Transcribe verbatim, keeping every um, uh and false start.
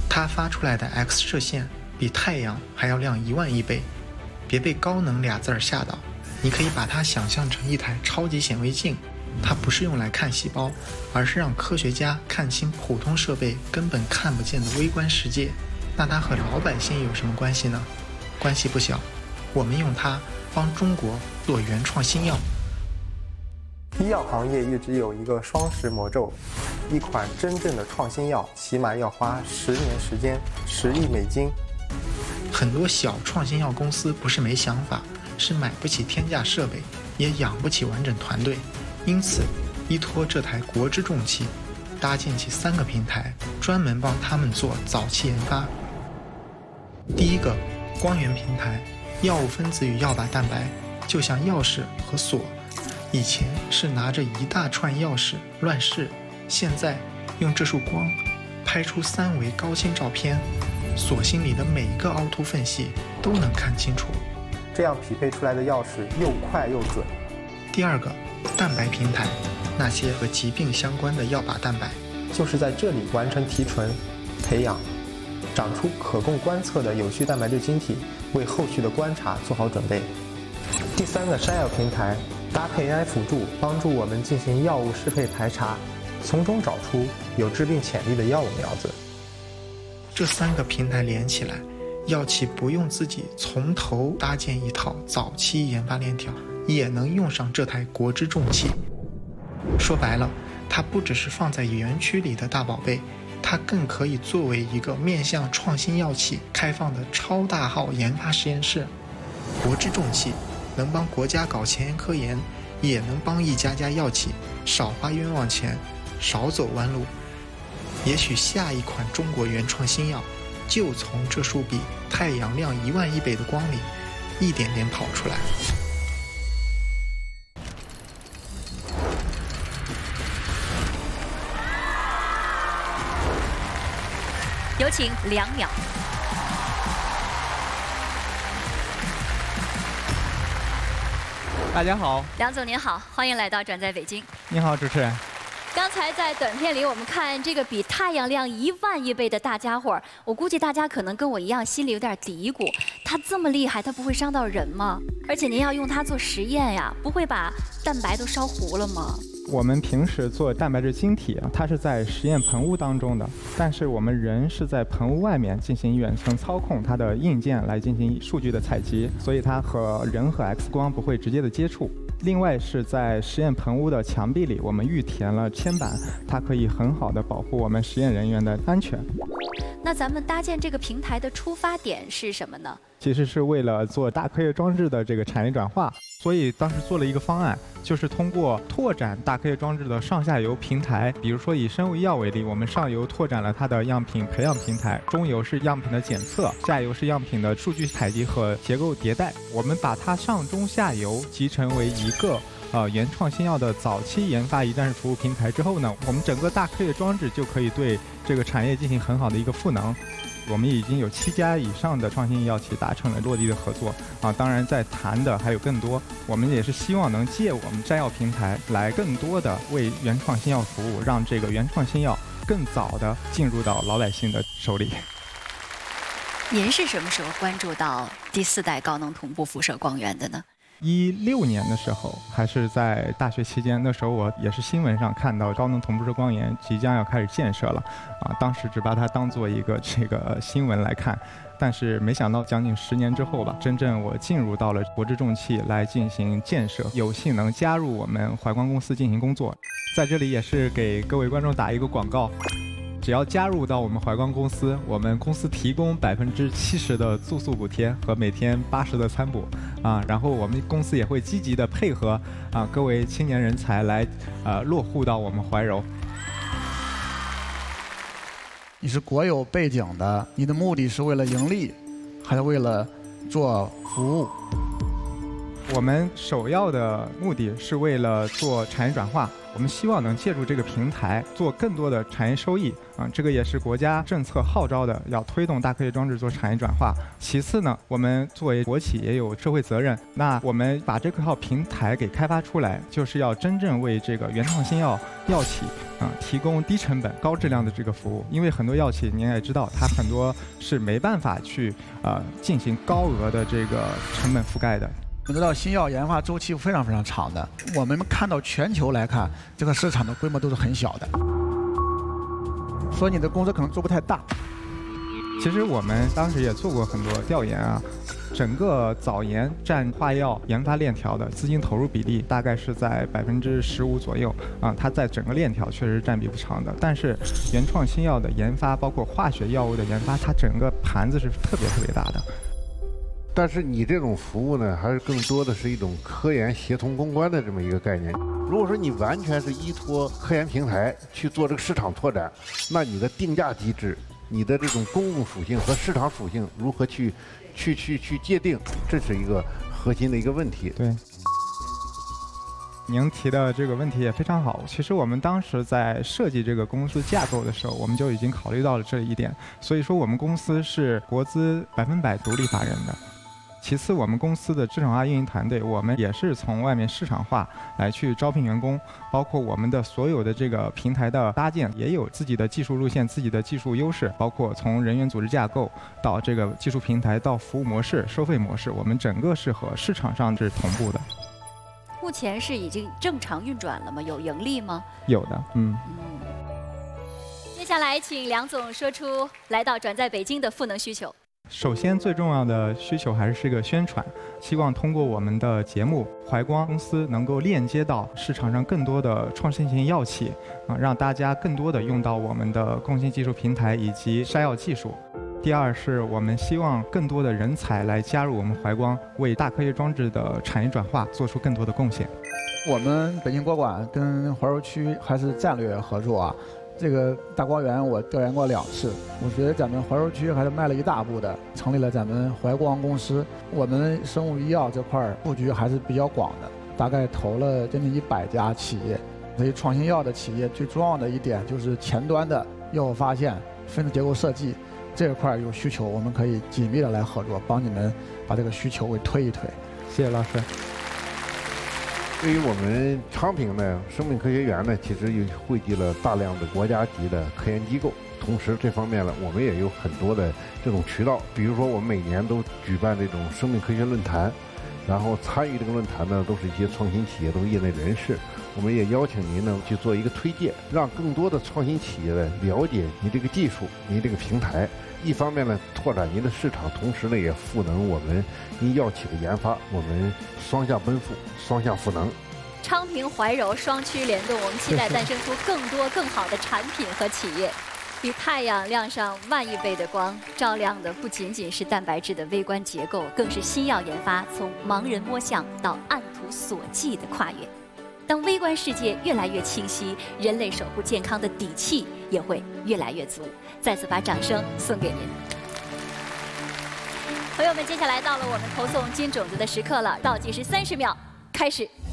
它发出来的 X 射线比太阳还要亮一万亿倍。别被高能俩字儿吓到，你可以把它想象成一台超级显微镜，它不是用来看细胞，而是让科学家看清普通设备根本看不见的微观世界。那它和老百姓有什么关系呢？关系不小，我们用它帮中国做原创新药。 医药行业一直有一个双十魔咒，一款真正的创新药起码要花十年时间，十亿美金。 很多小创新药公司不是没想法，是买不起天价设备，也养不起完整团队，因此依托这台国之重器，搭建起三个平台，专门帮他们做早期研发。第一个，光源平台，药物分子与药靶蛋白就像钥匙和锁，以前是拿着一大串钥匙乱试，现在用这束光拍出三维高清照片，锁芯里的每一个凹凸缝隙都能看清楚， 这样匹配出来的钥匙又快又准。 第二个，蛋白平台，那些和疾病相关的药靶蛋白就是在这里完成提纯、培养，长出可供观测的有序蛋白质晶体，为后续的观察做好准备。第三个筛药平台，搭配 A I 辅助，帮助我们进行药物适配排查，从中找出有致病潜力的药物苗子。 这三个平台连起来，药企不用自己从头搭建一套早期研发链条，也能用上这台国之重器。说白了，它不只是放在园区里的大宝贝，它更可以作为一个面向创新药企开放的超大号研发实验室。国之重器能帮国家搞前沿科研，也能帮一家家药企少花冤枉钱，少走弯路。也许下一款中国原创新药就从这束比太阳亮一万亿倍的光里一点点跑出来。 有请两秒。 大家好， 梁总您好，欢迎来到转在北京。 你好，主持人。 刚才在短片里，我们看这个比太阳亮一万亿倍的大家伙，我估计大家可能跟我一样，心里有点嘀咕：它这么厉害，它不会伤到人吗？而且您要用它做实验呀，不会把蛋白都烧糊了吗？ 我们平时做蛋白质晶体啊，它是在实验盆屋当中的，但是我们人是在盆屋外面进行远程操控它的硬件来进行数据的采集，所以它和人和 X 光不会直接的接触。另外是在实验盆屋的墙壁里，我们预填了铅板，它可以很好的保护我们实验人员的安全。 那咱们搭建这个平台的出发点是什么呢？ 其实是为了做大科学装置的这个产业转化，所以当时做了一个方案，就是通过拓展大科学装置的上下游平台。比如说以生物医药为例，我们上游拓展了它的样品培养平台，中游是样品的检测，下游是样品的数据采集和结构迭代。我们把它上中下游集成为一个呃原创新药的早期研发一站式服务平台之后呢，我们整个大科学装置就可以对这个产业进行很好的一个赋能。我们已经有七家以上的创新药企达成了落地的合作啊，当然在谈的还有更多。我们也是希望能借我们摘药平台来更多的为原创新药服务，让这个原创新药更早的进入到老百姓的手里。 您是什么时候关注到第四代高能同步辐射光源的呢？ 一六年的时候，还是在大学期间，那时候我也是新闻上看到高能同步射光源即将要开始建设了，啊，当时只把它当做一个这个新闻来看，但是没想到将近十年之后吧，真正我进入到了国之重器来进行建设，有幸能加入我们怀光公司进行工作，在这里也是给各位观众打一个广告。只要加入到我们怀光公司，我们公司提供百分之七十的住宿补贴和每天八十的餐补啊，然后我们公司也会积极的配合啊各位青年人才来呃落户到我们怀柔。 你是国有背景的，你的目的是为了盈利，还是为了做服务？ 我们首要的目的是为了做产业转化， 我们希望能借助这个平台做更多的产业收益啊，这个也是国家政策号召的，要推动大科学装置做产业转化。其次呢，我们作为国企也有社会责任，那我们把这套平台给开发出来，就是要真正为这个原创新药药企啊提供低成本、高质量的这个服务。因为很多药企您也知道，它很多是没办法去呃进行高额的这个成本覆盖的。 我们知道新药研发周期非常非常长的，我们看到全球来看，这个市场的规模都是很小的，所以你的公司可能做不太大。 其实我们当时也做过很多调研啊，整个早研占化药研发链条的资金投入比例大概是在百分之十五左右啊，它在整个链条确实占比不长的。但是原创新药的研发，包括化学药物的研发，它整个盘子是特别特别大的。 但是你这种服务呢，还是更多的是一种科研协同攻关的这么一个概念。如果说你完全是依托科研平台去做这个市场拓展，那你的定价机制、你的这种公共属性和市场属性如何去、去、去、去界定，这是一个核心的一个问题。 对。您提的这个问题也非常好。其实我们当时在设计这个公司架构的时候，我们就已经考虑到了这一点。所以说，我们公司是国资百分百独立法人的。其次，我们公司的市场化运营团队，我们也是从外面市场化来去招聘员工，包括我们的所有的这个平台的搭建，也有自己的技术路线、自己的技术优势，包括从人员组织架构到这个技术平台到服务模式、收费模式，我们整个是和市场上是同步的。 目前是已经正常运转了吗？有盈利吗？ 有的，嗯。 嗯。接下来，请梁总说出来到转在北京的赋能需求。 首先，最重要的需求还是个宣传，希望通过我们的节目，怀光公司能够链接到市场上更多的创新型药企，啊，让大家更多的用到我们的共性技术平台以及筛药技术。第二是我们希望更多的人才来加入我们怀光，为大科学装置的产业转化做出更多的贡献。 我们北京国管跟怀柔区还是战略合作啊。这个大光源我调研过两次，我觉得咱们怀柔区还是迈了一大步的，成立了咱们怀光公司。我们生物医药这块布局还是比较广的，大概投了将近一百家企业。所以创新药的企业最重要的一点就是前端的药物发现、分子结构设计这一块有需求，我们可以紧密的来合作，帮你们把这个需求给推一推。 谢谢老师。 对于我们昌平呢，生命科学园呢，其实又汇集了大量的国家级的科研机构。同时，这方面呢，我们也有很多的这种渠道，比如说我们每年都举办这种生命科学论坛，然后参与这个论坛呢，都是一些创新企业，都是业内人士。我们也邀请您呢去做一个推荐，让更多的创新企业呢了解您这个技术，您这个平台。一方面呢，拓展您的市场，同时呢，也赋能我们您药企的研发，我们双向奔赴，双向赋能。 昌平怀柔双区联动，我们期待诞生出更多更好的产品和企业。比太阳亮上万亿倍的光，照亮的不仅仅是蛋白质的微观结构，更是新药研发从盲人摸象到按图索骥的跨越。当微观世界越来越清晰，人类守护健康的底气也会越来越足。再次把掌声送给您。朋友们，接下来到了我们投送金种子的时刻了，倒计时三十秒，开始。